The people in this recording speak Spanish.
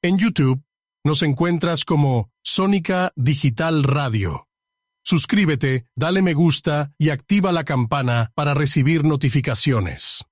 En YouTube nos encuentras como Sónica Digital Radio. Suscríbete, dale me gusta y activa la campana para recibir notificaciones.